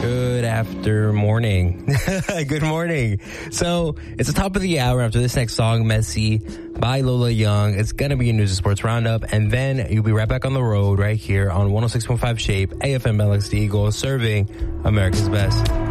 Good after morning. Good morning. So it's the top of the hour. After this next song, Messy by Lola Young. It's going to be a news and sports roundup. And then you'll be right back on the road right here on 106.5 Shape, AFM LXD Eagle, serving America's best.